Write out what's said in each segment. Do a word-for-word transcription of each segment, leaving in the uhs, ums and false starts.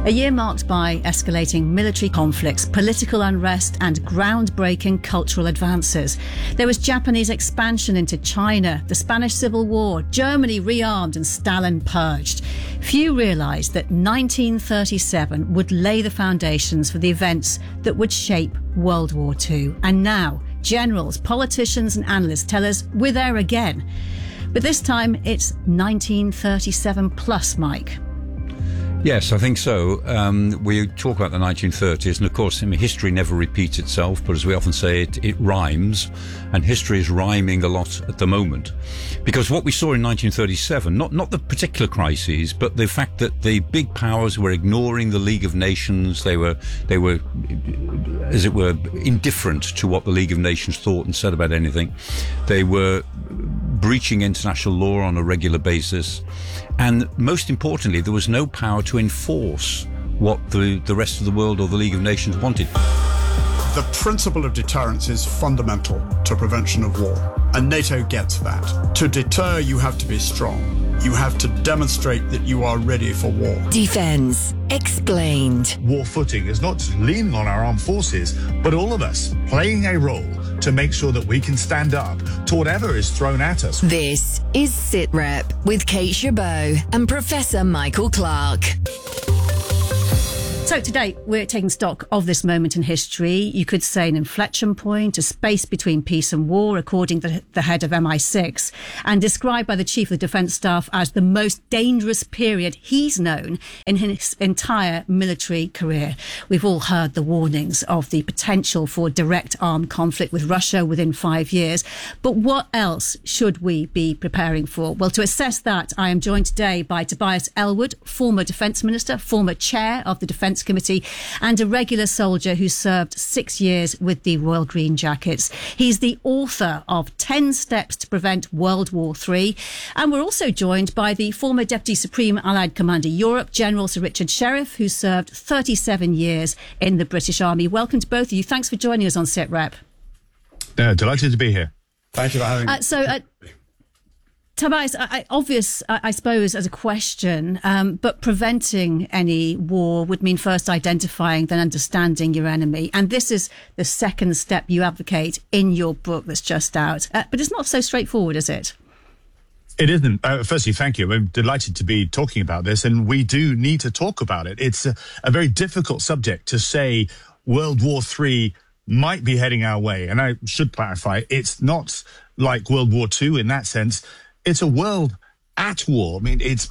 A year marked by escalating military conflicts, political unrest and groundbreaking cultural advances. There was Japanese expansion into China, the Spanish Civil War, Germany rearmed and Stalin purged. Few realised that nineteen thirty-seven would lay the foundations for the events that would shape World War Two. And now, generals, politicians and analysts tell us we're there again. But this time it's nineteen thirty-seven plus, Mike. Yes, I think so. Um, we talk about the nineteen thirties, and of course, I mean, history never repeats itself, but as we often say, it, it rhymes, and history is rhyming a lot at the moment. Because what we saw in nineteen thirty-seven, not, not the particular crises, but the fact that the big powers were ignoring the League of Nations, they were, they were, as it were, indifferent to what the League of Nations thought and said about anything. They were breaching international law on a regular basis. And most importantly, there was no power to enforce what the, the rest of the world or the League of Nations wanted. The principle of deterrence is fundamental to prevention of war, and NATO gets that. To deter, you have to be strong. You have to demonstrate that you are ready for war. Defence Explained. War footing is not just leaning on our armed forces, but all of us playing a role to make sure that we can stand up to whatever is thrown at us. This is SITREP with Kate Chabot and Professor Michael Clark. So today we're taking stock of this moment in history. You could say an inflection point, a space between peace and war, according to the head of M I six, and described by the Chief of the Defence Staff as the most dangerous period he's known in his entire military career. We've all heard the warnings of the potential for direct armed conflict with Russia within five years. But what else should we be preparing for? Well, to assess that, I am joined today by Tobias Ellwood, former Defence Minister, former Chair of the Defence Committee, and a regular soldier who served six years with the Royal Green Jackets. He's the author of ten Steps to Prevent World War Three. And we're also joined by the former Deputy Supreme Allied Commander Europe, General Sir Richard Sheriff, who served thirty-seven years in the British Army. Welcome to both of you. Thanks for joining us on SITREP. Uh, delighted to be here. Thank you for having me. Uh, so, uh, Tobias, I, obvious, I, I suppose, as a question, um, but preventing any war would mean first identifying, then understanding your enemy. And this is the second step you advocate in your book that's just out. Uh, but it's not so straightforward, is it? It isn't. Uh, firstly, thank you. I'm delighted to be talking about this, and we do need to talk about it. It's a, a very difficult subject to say World War Three might be heading our way. And I should clarify, it's not like World War Two in that sense. It's a world at war. I mean, it's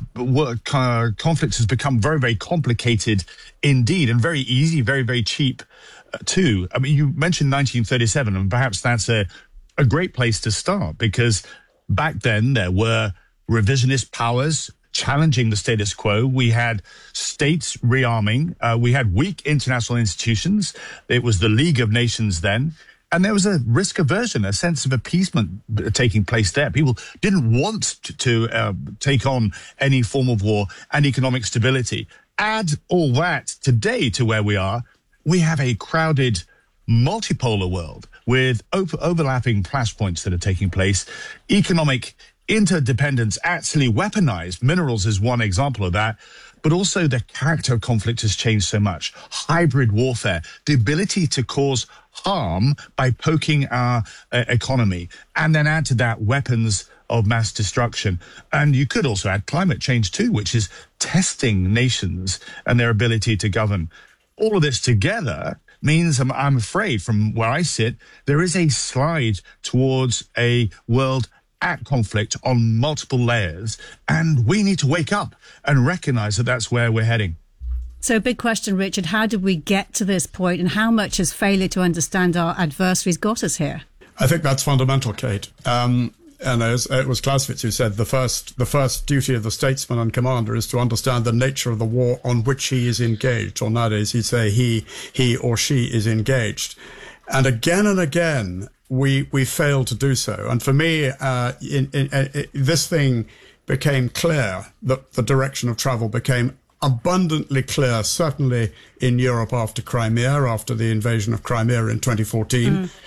uh, conflict has become very, very complicated indeed, and very easy, very, very cheap uh, too. I mean, you mentioned nineteen thirty-seven, and perhaps that's a, a great place to start, because back then there were revisionist powers challenging the status quo. We had states rearming. Uh, we had weak international institutions. It was the League of Nations then. And there was a risk aversion, a sense of appeasement taking place there. People didn't want to, to uh, take on any form of war and economic stability. Add all that today to where we are, we have a crowded multipolar world with op- overlapping flashpoints that are taking place. Economic interdependence actually weaponized. Minerals is one example of that. But also the character of conflict has changed so much. Hybrid warfare, the ability to cause harm by poking our uh, economy, and then add to that weapons of mass destruction. And you could also add climate change too, which is testing nations and their ability to govern. All of this together means, I'm, I'm afraid, from where I sit, there is a slide towards a world at conflict on multiple layers, and we need to wake up and recognize that that's where we're heading. So, big question, Richard, how did we get to this point, and how much has failure to understand our adversaries got us here? I think that's fundamental, Kate. Um, and as it was Clausewitz who said, the first the first duty of the statesman and commander is to understand the nature of the war on which he is engaged, or nowadays he'd say he he or she is engaged. And again and again, we we failed to do so. And for me, uh, in, in, in, this thing became clear, that the direction of travel became abundantly clear, certainly in Europe after Crimea, after the invasion of Crimea in twenty fourteen. Mm.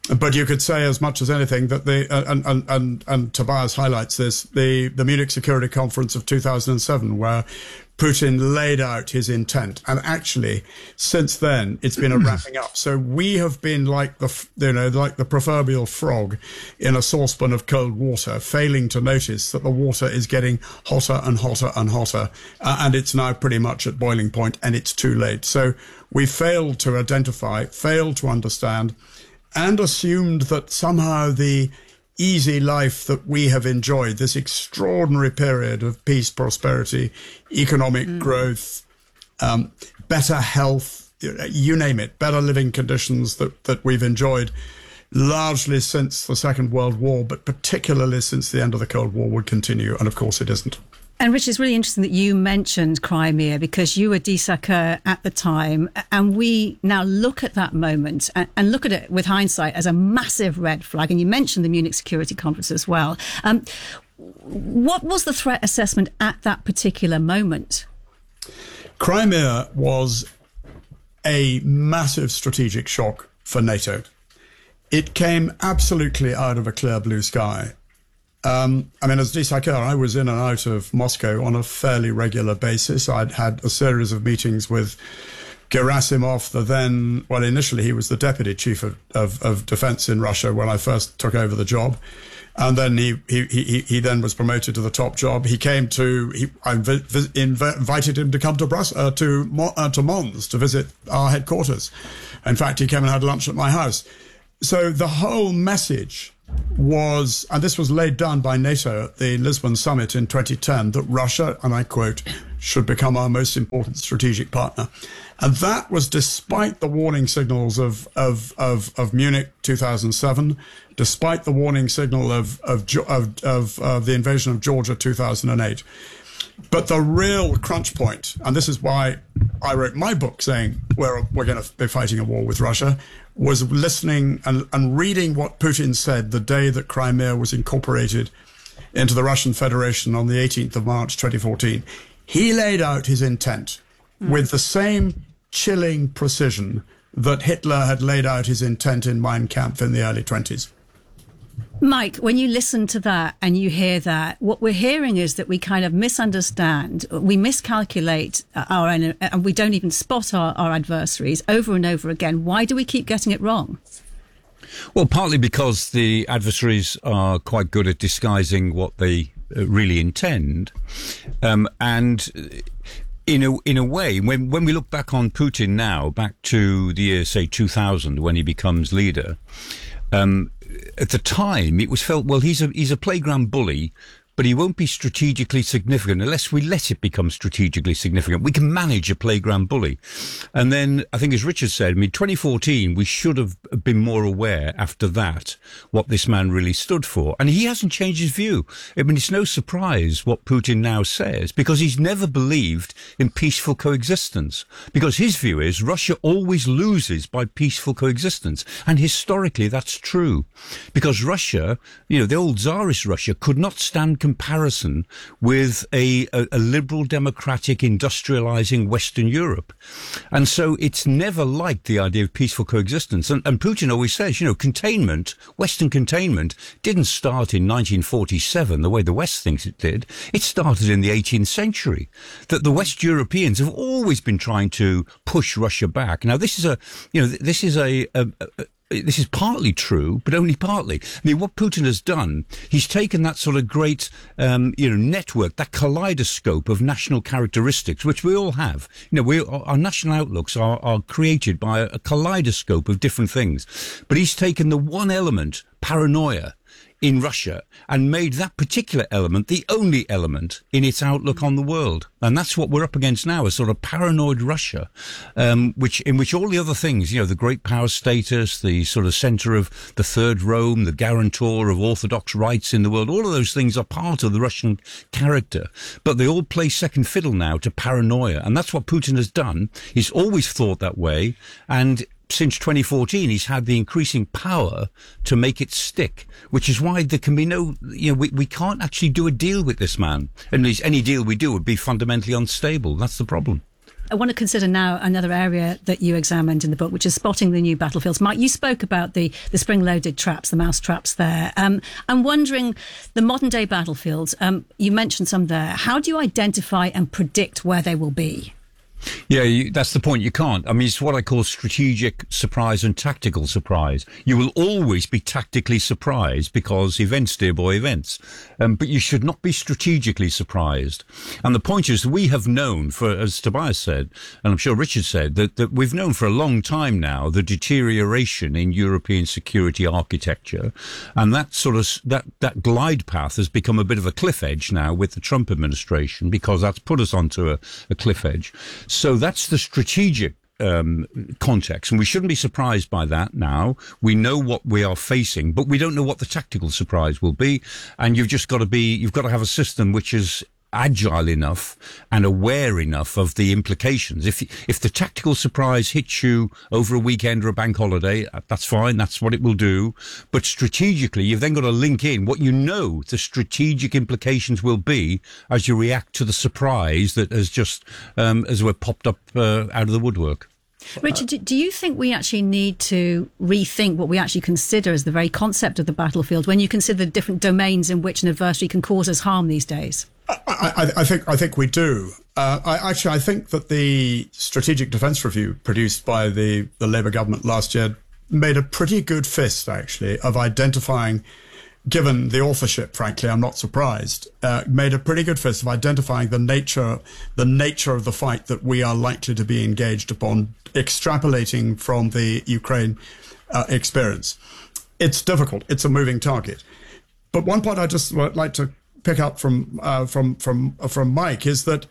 but you could say as much as anything that the and and and, and Tobias highlights this the the Munich Security Conference of two thousand seven, where Putin laid out his intent, and actually since then it's been a wrapping up. So we have been like the you know like the proverbial frog in a saucepan of cold water, failing to notice that the water is getting hotter and hotter and hotter, uh, and it's now pretty much at boiling point, and it's too late. So we failed to identify, failed to understand, and assumed that somehow the easy life that we have enjoyed, this extraordinary period of peace, prosperity, economic mm. growth, um, better health, you name it, better living conditions that, that we've enjoyed largely since the Second World War, but particularly since the end of the Cold War, would continue. And of course it isn't. And Rich, it's really interesting that you mentioned Crimea, because you were Dsaker at the time, and we now look at that moment and, and look at it with hindsight as a massive red flag. And you mentioned the Munich Security Conference as well. Um, what was the threat assessment at that particular moment? Crimea was a massive strategic shock for NATO. It came absolutely out of a clear blue sky. Um, I mean, as Dsaker, I was in and out of Moscow on a fairly regular basis. I'd had a series of meetings with Gerasimov, the then, well, initially he was the deputy chief of, of, of defense in Russia when I first took over the job. And then he, he, he, he then was promoted to the top job. He came to, he, I inv- inv- invited him to come to Brussels, uh, to, uh, to Mons to visit our headquarters. In fact, he came and had lunch at my house. So the whole message was, and this was laid down by NATO at the Lisbon summit in twenty ten, that Russia, and I quote, should become our most important strategic partner. And that was despite the warning signals of, of, of, of Munich two thousand seven, despite the warning signal of, of, of, of, of the invasion of Georgia two thousand eight. But the real crunch point, and this is why I wrote my book saying we're, we're going to be fighting a war with Russia, was listening and, and reading what Putin said the day that Crimea was incorporated into the Russian Federation on the eighteenth of March twenty fourteen. He laid out his intent mm. with the same chilling precision that Hitler had laid out his intent in Mein Kampf in the early twenties. Mike, when you listen to that and you hear that, what we're hearing is that we kind of misunderstand, we miscalculate our, and we don't even spot our, our adversaries over and over again. Why do we keep getting it wrong? Well, partly because the adversaries are quite good at disguising what they really intend. Um, and in a, in a way, when, when we look back on Putin now, back to the year, say, two thousand, when he becomes leader, um, at the time, it was felt, well, he's a he's a playground bully, but he won't be strategically significant unless we let it become strategically significant. We can manage a playground bully. And then, I think as Richard said, I mean, twenty fourteen, we should have been more aware after that what this man really stood for. And he hasn't changed his view. I mean, it's no surprise what Putin now says, because he's never believed in peaceful coexistence. Because his view is Russia always loses by peaceful coexistence. And historically, that's true. Because Russia, you know, the old Tsarist Russia could not stand comparison with a, a, a liberal, democratic, industrializing Western Europe. And so it's never liked the idea of peaceful coexistence. And, and Putin always says, you know, containment, Western containment, didn't start in nineteen forty-seven the way the West thinks it did. It started in the eighteenth century. That the West Europeans have always been trying to push Russia back. Now, this is a, you know, this is a, a, a This is partly true, but only partly. I mean, what Putin has done, he's taken that sort of great, um, you know, network, that kaleidoscope of national characteristics, which we all have. You know, we, our national outlooks are, are created by a, a kaleidoscope of different things. But he's taken the one element, paranoia, in Russia, and made that particular element the only element in its outlook on the world. And that's what we're up against now, a sort of paranoid Russia, um, which in which all the other things, you know, the great power status, the sort of centre of the Third Rome, the guarantor of orthodox rights in the world, all of those things are part of the Russian character. But they all play second fiddle now to paranoia. And that's what Putin has done. He's always thought that way. And since twenty fourteen, he's had the increasing power to make it stick, which is why there can be no, you know, we, we can't actually do a deal with this man. At least any deal we do would be fundamentally unstable. That's the problem. I want to consider now another area that you examined in the book, which is spotting the new battlefields. Mike, you spoke about the, the spring-loaded traps, the mouse traps there. Um, I'm wondering, the modern-day battlefields, um, you mentioned some there. How do you identify and predict where they will be? Yeah, you, that's the point. You can't. I mean, it's what I call strategic surprise and tactical surprise. You will always be tactically surprised because events, dear boy, events. Um, but you should not be strategically surprised. And the point is, we have known for, as Tobias said, and I'm sure Richard said, that, that we've known for a long time now the deterioration in European security architecture. And that sort of, that, that glide path has become a bit of a cliff edge now with the Trump administration, because that's put us onto a, a cliff edge. So that's the strategic um, context, and we shouldn't be surprised by that now. We know what we are facing, but we don't know what the tactical surprise will be. And you've just got to be, you've got to have a system which is agile enough and aware enough of the implications. If if the tactical surprise hits you over a weekend or a bank holiday, that's fine. That's what it will do. But strategically, you've then got to link in what you know the strategic implications will be as you react to the surprise that has just, um, as we're popped up uh, out of the woodwork. Richard, do you think we actually need to rethink what we actually consider as the very concept of the battlefield when you consider the different domains in which an adversary can cause us harm these days? I, I, I think I think we do. Uh, I, actually, I think that the Strategic Defence Review produced by the, the Labour government last year made a pretty good fist, actually, of identifying, given the authorship, frankly, I'm not surprised, uh, made a pretty good fist of identifying the nature, the nature of the fight that we are likely to be engaged upon, extrapolating from the Ukraine uh, experience. It's difficult. It's a moving target. But one point I just would like to pick up from uh, from from uh, from Mike is that,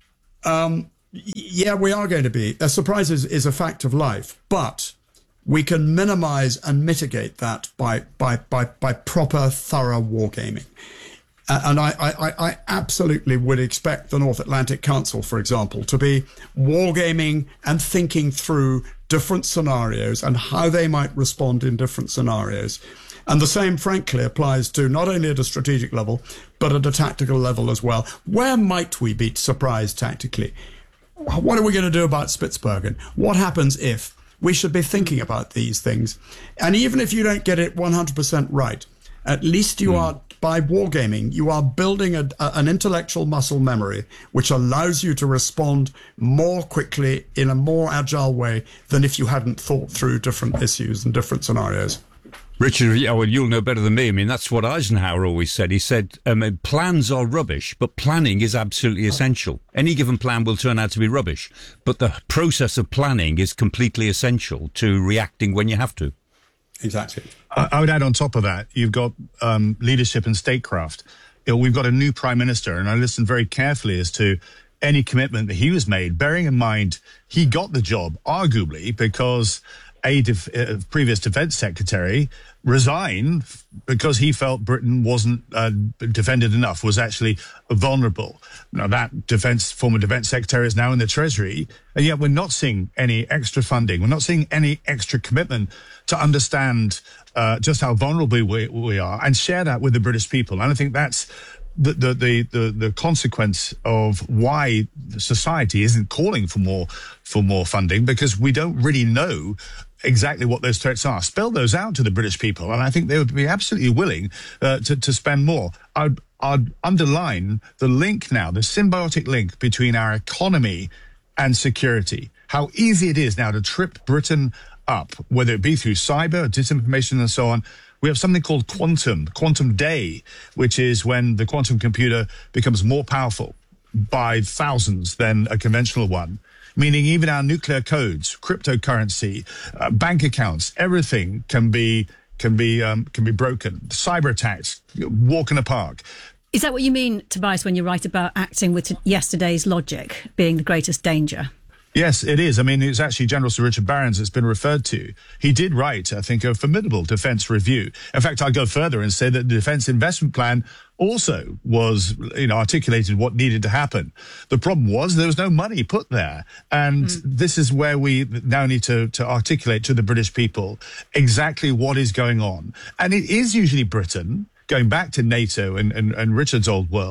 um, yeah, we are going to be. A surprise is, is a fact of life, but we can minimize and mitigate that by by by, by proper, thorough wargaming. Uh, and I, I, I absolutely would expect the North Atlantic Council, for example, to be wargaming and thinking through different scenarios and how they might respond in different scenarios. And the same, frankly, applies to not only at a strategic level, but at a tactical level as well. Where might we be surprised tactically? What are we going to do about Spitsbergen? What happens if? We should be thinking about these things. And even if you don't get it one hundred percent right, at least you mm. are, by wargaming, you are building a, a, an intellectual muscle memory which allows you to respond more quickly in a more agile way than if you hadn't thought through different issues and different scenarios. Richard, yeah, well, you'll know better than me. I mean, that's what Eisenhower always said. He said, um, plans are rubbish, but planning is absolutely essential. Any given plan will turn out to be rubbish, but the process of planning is completely essential to reacting when you have to. Exactly. I, I would add on top of that, you've got um, leadership and statecraft. You know, we've got a new prime minister, and I listened very carefully as to any commitment that he was made, bearing in mind he got the job, arguably, because a def- uh, previous defense secretary resigned because he felt Britain wasn't uh, defended enough, was actually vulnerable. Now, that defense former defense secretary is now in the Treasury, and yet we're not seeing any extra funding. We're not seeing any extra commitment to understand uh, just how vulnerable we, we are and share that with the British people. And I think that's the, the, the, the, the consequence of why society isn't calling for more, for more funding, because we don't really know exactly what those threats are. Spell those out to the British people, and I think they would be absolutely willing uh, to, to spend more. I'd, I'd underline the link now, the symbiotic link between our economy and security. How easy it is now to trip Britain up, whether it be through cyber, disinformation, and so on. We have something called quantum, quantum day, which is when the quantum computer becomes more powerful by thousands than a conventional one. Meaning even our nuclear codes, cryptocurrency, uh, bank accounts, everything can be can be um, can be broken. Cyber attacks, walk in a park. Is that what you mean, Tobias, when you write about acting with yesterday's logic being the greatest danger? Yes, it is. I mean, it's actually General Sir Richard Barrons that's been referred to. He did write, I think, a formidable defence review. In fact, I'd go further and say that the Defence Investment Plan also was, you know, articulated what needed to happen. The problem was there was no money put there. And mm. this is where we now need to, to articulate to the British people exactly what is going on. And it is usually Britain, going back to NATO and, and, and Richard's old world,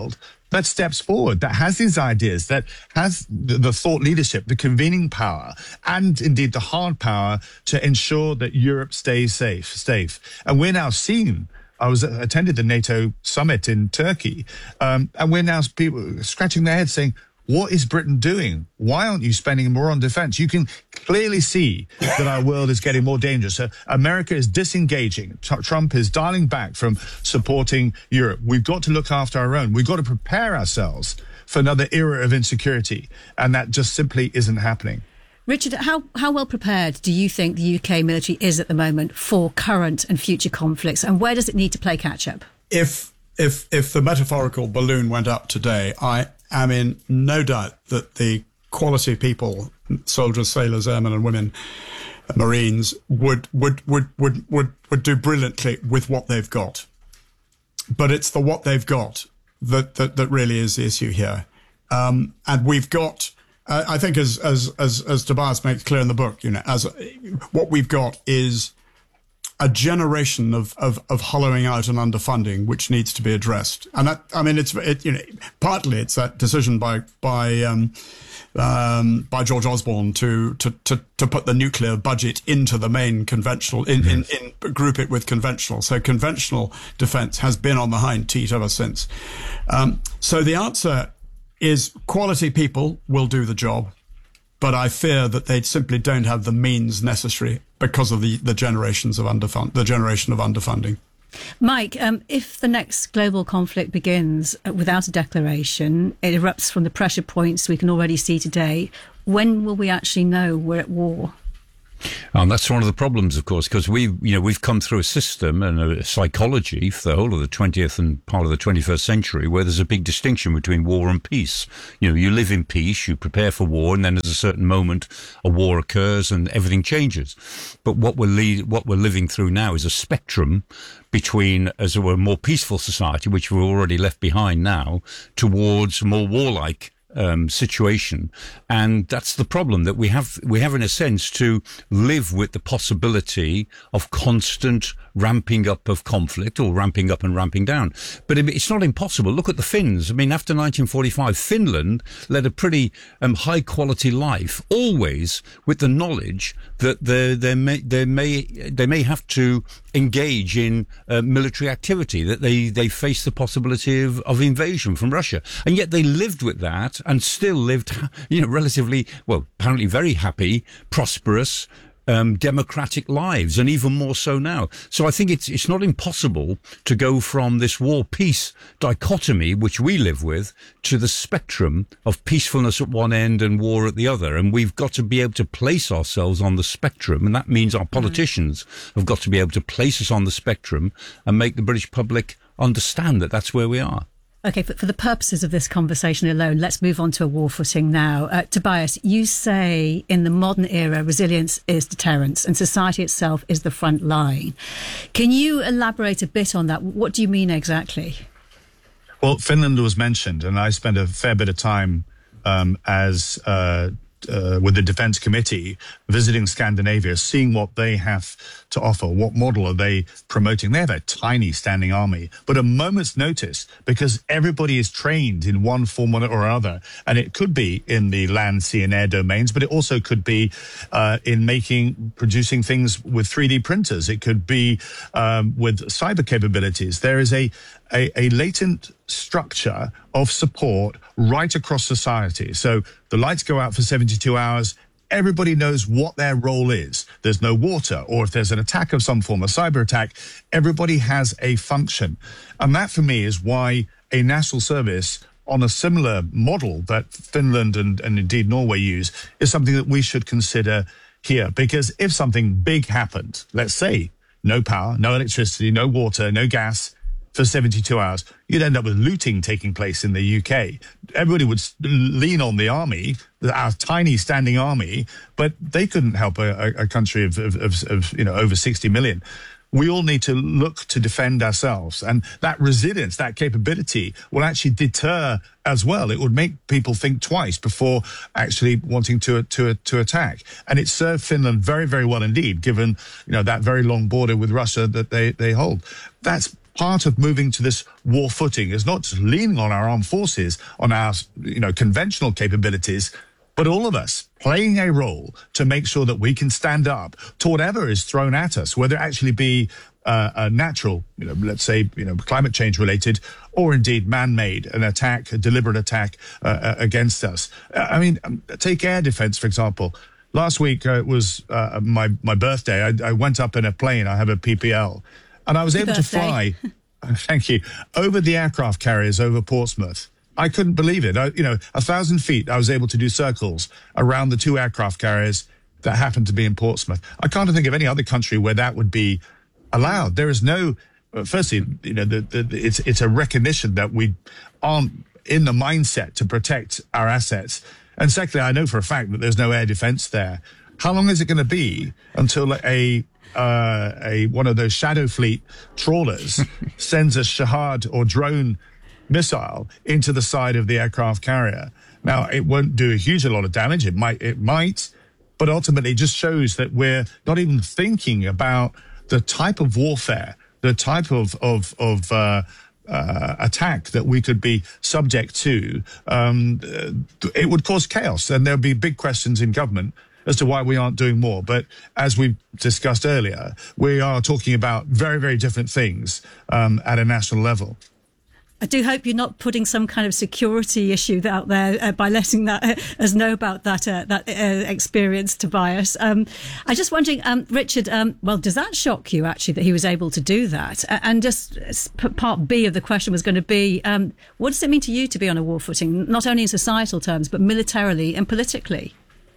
that steps forward, that has these ideas, that has the, the thought leadership, the convening power, and indeed the hard power to ensure that Europe stays safe, safe. And we're now seeing, I was attended the NATO summit in Turkey, um, and we're now people scratching their heads saying, what is Britain doing? Why aren't you spending more on defense? You can clearly see that our world is getting more dangerous. So America is disengaging. T- Trump is dialing back from supporting Europe. We've got to look after our own. We've got to prepare ourselves for another era of insecurity. And that just simply isn't happening. Richard, how, how well prepared do you think the U K military is at the moment for current and future conflicts? And where does it need to play catch up? If, if, if the metaphorical balloon went up today, I am in no doubt that the quality people, soldiers, sailors, airmen and women, Marines, would, would, would, would, would, would do brilliantly with what they've got. But it's the what they've got that, that, that really is the issue here. Um, and we've got, uh, I think as, as, as, as Tobias makes clear in the book, you know, as what we've got is a generation of, of, of hollowing out and underfunding, which needs to be addressed. And that, I mean, it's, it, you know, partly it's that decision by, by, um, um, by George Osborne to, to, to, to put the nuclear budget into the main conventional, in, in, in, group it with conventional. So conventional defense has been on the hind teat ever since. Um, so the answer is quality people will do the job. But I fear that they simply don't have the means necessary because of the, the generations of underfund, the generation of underfunding. Mike, um, if the next global conflict begins without a declaration, it erupts from the pressure points we can already see today, when will we actually know we're at war? Um, that's one of the problems, of course, because we, you know, we've come through a system and a psychology for the whole of the twentieth and part of the twenty-first century where there's a big distinction between war and peace. You know, you live in peace, you prepare for war, and then at a certain moment a war occurs and everything changes. But what we're lead, what we're living through now is a spectrum between, as it were, a more peaceful society, which we've already left behind now, towards more warlike Um, situation. And that's the problem, that we have, we have in a sense to live with the possibility of constant ramping up of conflict, or ramping up and ramping down. But it's not impossible. Look at the Finns. I mean, after nineteen forty-five, Finland led a pretty um, high quality life, always with the knowledge that they, they may, they may, they may have to engage in uh, military activity, that they, they face the possibility of, of invasion from Russia. And yet they lived with that and still lived, you know, relatively, well, apparently very happy, prosperous, um, democratic lives, and even more so now. So I think it's it's not impossible to go from this war-peace dichotomy, which we live with, to the spectrum of peacefulness at one end and war at the other. And we've got to be able to place ourselves on the spectrum, and that means our politicians have got to be able to place us on the spectrum and make the British public understand that that's where we are. OK, for, for the purposes of this conversation alone, let's move on to a war footing now. Uh, Tobias, you say in the modern era, resilience is deterrence and society itself is the front line. Can you elaborate a bit on that? What do you mean exactly? Well, Finland was mentioned, and I spent a fair bit of time um, as uh, uh, with the Defence Committee visiting Scandinavia, seeing what they have to offer, what model are they promoting. They have a tiny standing army, but a moment's notice, because everybody is trained in one form or other, and it could be in the land, sea and air domains, but it also could be uh, in making, producing things with three D printers. It could be um, with cyber capabilities. There is a A, a latent structure of support right across society. So the lights go out for seventy-two hours. Everybody knows what their role is. There's no water, or if there's an attack of some form, a cyber attack, everybody has a function. And that, for me, is why a national service on a similar model that Finland and, and indeed Norway use is something that we should consider here. Because if something big happened, let's say no power, no electricity, no water, no gas, for seventy-two hours, you'd end up with looting taking place in the U K. Everybody would lean on the army, our tiny standing army, but they couldn't help a, a country of, of, of, of, you know, over sixty million. We all need to look to defend ourselves. And that resilience, that capability will actually deter as well. It would make people think twice before actually wanting to, to, to attack. And it served Finland very, very well indeed, given, you know, that very long border with Russia that they, they hold. That's part of moving to this war footing is not just leaning on our armed forces, on our, you know, conventional capabilities, but all of us playing a role to make sure that we can stand up to whatever is thrown at us, whether it actually be uh, a natural, you know, let's say, you know, climate change related, or indeed man-made, an attack, a deliberate attack uh, against us. I mean, take air defense, for example. Last week uh, was uh, my, my birthday. I, I went up in a plane. I have a P P L. And I was able to fly, thank you, over the aircraft carriers over Portsmouth. I couldn't believe it. I, you know, a thousand feet, I was able to do circles around the two aircraft carriers that happened to be in Portsmouth. I can't think of any other country where that would be allowed. There is no, uh, firstly, you know, the, the, it's, it's a recognition that we aren't in the mindset to protect our assets. And secondly, I know for a fact that there's no air defense there. How long is it going to be until a Uh, a one of those Shadow Fleet trawlers sends a Shahad or drone missile into the side of the aircraft carrier? Now, it won't do a huge a lot of damage. It might, it might, but ultimately it just shows that we're not even thinking about the type of warfare, the type of of of uh, uh, attack that we could be subject to. Um, it would cause chaos, and there'll be big questions in government as to why we aren't doing more. But as we discussed earlier, we are talking about very, very different things um, at a national level. I do hope you're not putting some kind of security issue out there uh, by letting that, uh, us know about that uh, that uh, experience, Tobias. Um, I'm just wondering, um, Richard, um, well, does that shock you, actually, that he was able to do that? Uh, and just uh, part B of the question was going to be, um, what does it mean to you to be on a war footing, not only in societal terms, but militarily and politically?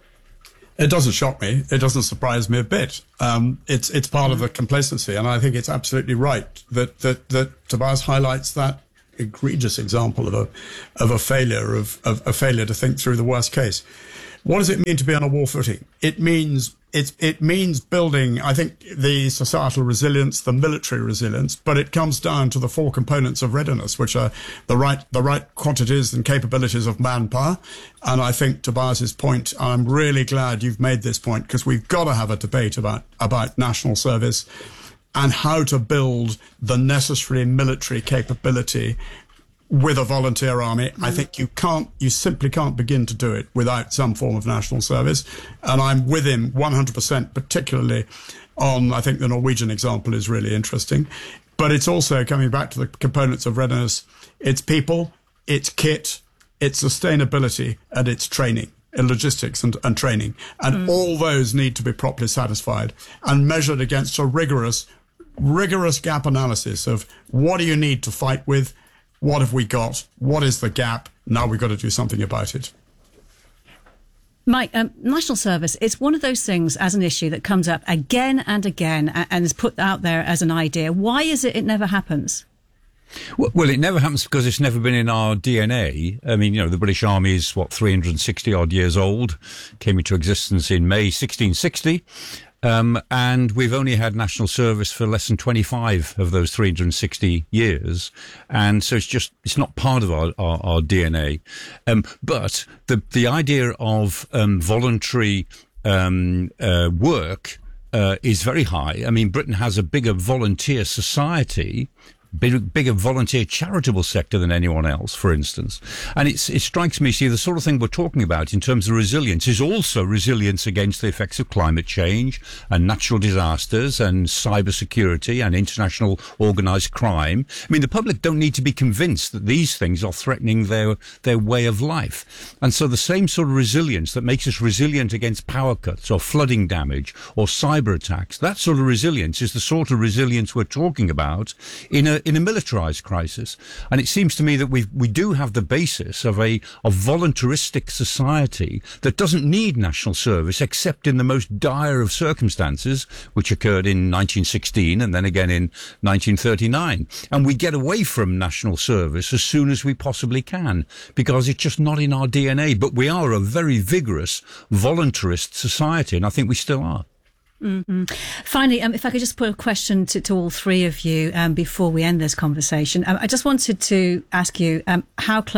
It doesn't shock me. It doesn't surprise me a bit. Um, it's it's part of the complacency, and I think it's absolutely right that that that Tobias highlights that egregious example of a of a failure of, of a failure to think through the worst case. What does it mean to be on a war footing? It means it it means building, I think, the societal resilience, the military resilience, but it comes down to the four components of readiness, which are the right the right quantities and capabilities of manpower. And I think Tobias's point, I'm really glad you've made this point, because we've got to have a debate about about national service and how to build the necessary military capability with a volunteer army. I think you can't, you simply can't begin to do it without some form of national service. And I'm with him one hundred percent, particularly on, I think the Norwegian example is really interesting. But it's also, coming back to the components of readiness, it's people, it's kit, it's sustainability, and it's training, and logistics and, and training. And mm. all those need to be properly satisfied and measured against a rigorous, rigorous gap analysis of what do you need to fight with? What have we got? What is the gap? Now we've got to do something about it. Mike, um, national service, it's one of those things as an issue that comes up again and again and, and is put out there as an idea. Why is it it never happens? Well, it never happens because it's never been in our D N A. I mean, you know, the British Army is, what, three hundred sixty odd years old, came into existence in May sixteen sixty. Um, and we've only had national service for less than twenty-five of those three hundred sixty years. And so it's just, it's not part of our, our, our D N A. Um, but the, the idea of, um, voluntary, um, uh, work, uh, is very high. I mean, Britain has a bigger volunteer society, Big, bigger volunteer charitable sector than anyone else, for instance. And it's, it strikes me, see, the sort of thing we're talking about in terms of resilience is also resilience against the effects of climate change and natural disasters and cybersecurity and international organized crime. I mean, the public don't need to be convinced that these things are threatening their, their way of life. And so the same sort of resilience that makes us resilient against power cuts or flooding damage or cyber attacks, that sort of resilience is the sort of resilience we're talking about in a in a militarized crisis. And it seems to me that we we do have the basis of a, a voluntaristic society that doesn't need national service except in the most dire of circumstances, which occurred in nineteen sixteen and then again in nineteen thirty-nine. And we get away from national service as soon as we possibly can because it's just not in our D N A. But we are a very vigorous voluntarist society, and I think we still are. Mm-hmm. Finally, um, if I could just put a question to, to all three of you um, before we end this conversation. Um, I just wanted to ask you um, how close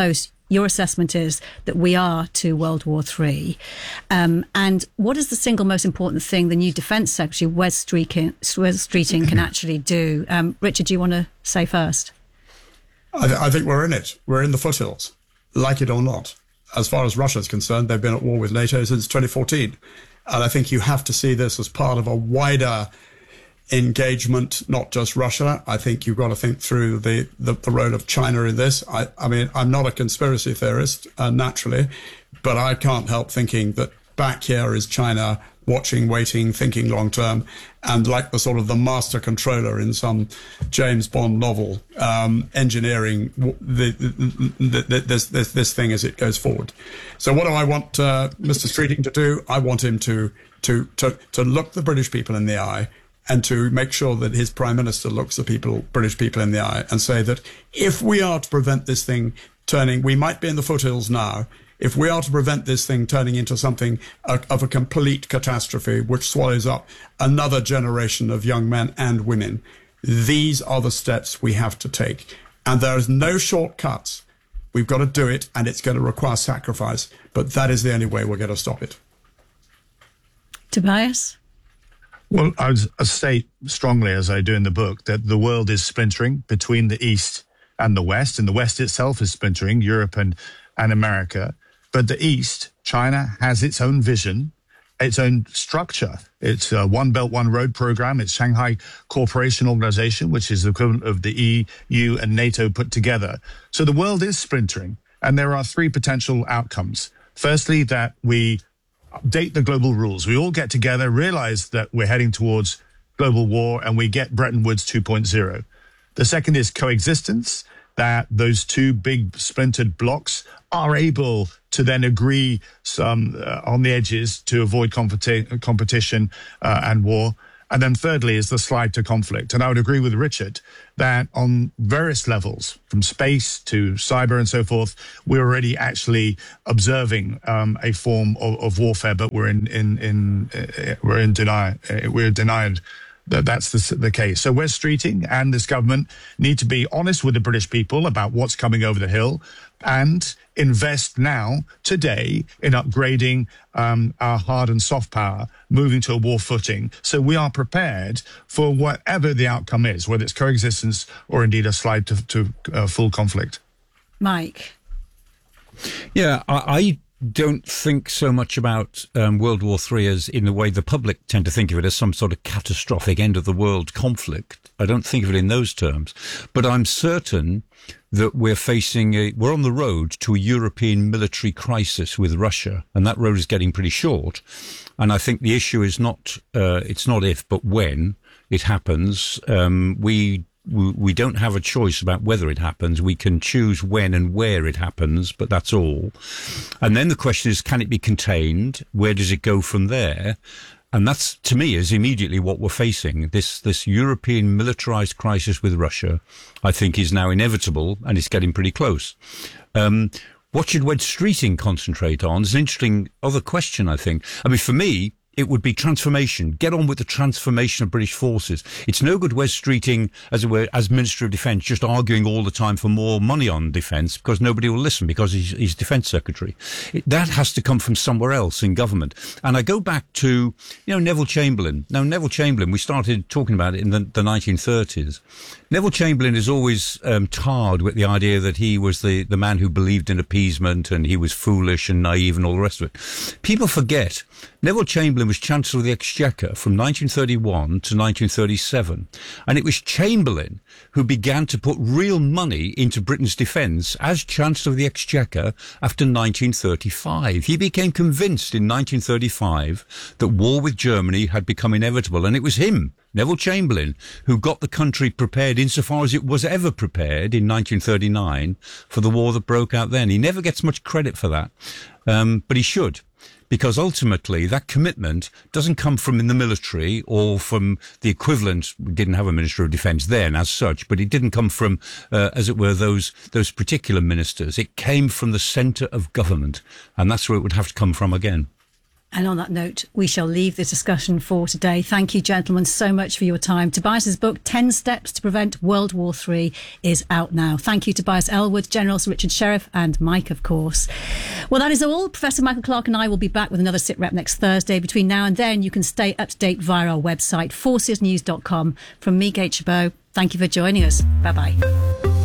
your assessment is that we are to World War Three. Um, and what is the single most important thing the new Defence Secretary, Wes Streeting, Wes Streeting can actually do? Um, Richard, do you want to say first? I, th- I think we're in it. We're in the foothills, like it or not. As far as Russia is concerned, they've been at war with NATO since twenty fourteen. And I think you have to see this as part of a wider engagement, not just Russia. I think you've got to think through the, the, the role of China in this. I, I mean, I'm not a conspiracy theorist, uh, naturally, but I can't help thinking that back here is China watching, waiting, thinking long term, and like the sort of the master controller in some James Bond novel, um, engineering the, the, the, the, this, this, this thing as it goes forward. So what do I want uh, Mister Streeting to do? I want him to, to, to, to look the British people in the eye and to make sure that his Prime Minister looks the people, British people in the eye and say that if we are to prevent this thing turning, we might be in the foothills now, if we are to prevent this thing turning into something uh, of a complete catastrophe, which swallows up another generation of young men and women, these are the steps we have to take. And there is no shortcuts. We've got to do it, and it's going to require sacrifice. But that is the only way we're going to stop it. Tobias? Well, I would state strongly, as I do in the book, that the world is splintering between the East and the West, and the West itself is splintering, Europe and, and America. But the East, China, has its own vision, its own structure. It's a One Belt, One Road program. It's Shanghai Cooperation Organization, which is the equivalent of the E U and NATO put together. So the world is splintering, and there are three potential outcomes. Firstly, that we update the global rules. We all get together, realize that we're heading towards global war, and we get Bretton Woods two point oh. The second is coexistence, that those two big splintered blocks are able to then agree some uh, on the edges to avoid competi- competition uh, and war. And then thirdly is the slide to conflict. And I would agree with Richard that on various levels, from space to cyber and so forth, we're already actually observing um, a form of, of warfare, but we're in in in uh, we're in denial. Uh, we're denied that that's the, the case. So Wes Streeting and this government need to be honest with the British people about what's coming over the hill, and invest now, today, in upgrading um, our hard and soft power, moving to a war footing, so we are prepared for whatever the outcome is, whether it's coexistence or indeed a slide to, to uh, full conflict. Mike? Yeah, I... I don't think so much about um, World War Three as in the way the public tend to think of it, as some sort of catastrophic end of the world conflict. I don't think of it in those terms, but I'm certain that we're facing a, we're on the road to a European military crisis with Russia, and that road is getting pretty short. And I think the issue is not, uh, it's not if, but when it happens. Um, we We don't have a choice about whether it happens. We can choose when and where it happens, but that's all. And then the question is, can it be contained? Where does it go from there? And that's, to me, is immediately what we're facing. This this European militarized crisis with Russia, I think, is now inevitable, and it's getting pretty close. Um, what should Wes Streeting concentrate on is an interesting other question, I think. I mean, for me, it would be transformation. Get on with the transformation of British forces. It's no good Wes Streeting, as it were, as Minister of Defence, just arguing all the time for more money on defence, because nobody will listen, because he's, he's Defence Secretary. It, that has to come from somewhere else in government. And I go back to, you know, Neville Chamberlain. Now, Neville Chamberlain, we started talking about it in the, the nineteen thirties. Neville Chamberlain is always um, tarred with the idea that he was the, the man who believed in appeasement, and he was foolish and naive and all the rest of it. People forget Neville Chamberlain was Chancellor of the Exchequer from nineteen thirty-one to nineteen thirty-seven. And it was Chamberlain who began to put real money into Britain's defence as Chancellor of the Exchequer after nineteen thirty-five. He became convinced in nineteen thirty-five that war with Germany had become inevitable. And it was him, Neville Chamberlain, who got the country prepared insofar as it was ever prepared in nineteen thirty-nine for the war that broke out then. He never gets much credit for that, um, but he should. Because ultimately that commitment doesn't come from in the military or from the equivalent. We didn't have a Minister of Defence then as such, but it didn't come from, uh, as it were, those those particular ministers. It came from the centre of government, and that's where it would have to come from again. And on that note, we shall leave this discussion for today. Thank you, gentlemen, so much for your time. Tobias's book, ten steps to Prevent World War Three, is out now. Thank you, Tobias Ellwood, General Sir Richard Sheriff, and Mike, of course. Well, that is all. Professor Michael Clarke and I will be back with another SITREP next Thursday. Between now and then, you can stay up to date via our website, forces news dot com. From me, Kate Chabot, thank you for joining us. Bye-bye.